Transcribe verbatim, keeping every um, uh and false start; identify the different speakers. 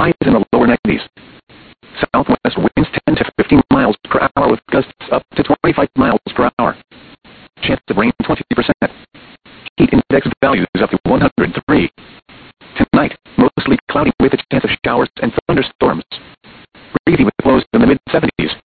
Speaker 1: Highs in the lower nineties. Southwest winds ten to fifteen miles per hour with gusts up to twenty-five miles per hour. Chance of rain twenty percent. Heat index values up to one hundred three. Tonight, mostly cloudy with a chance of showers and thunderstorms. Breezy with lows in the mid seventies.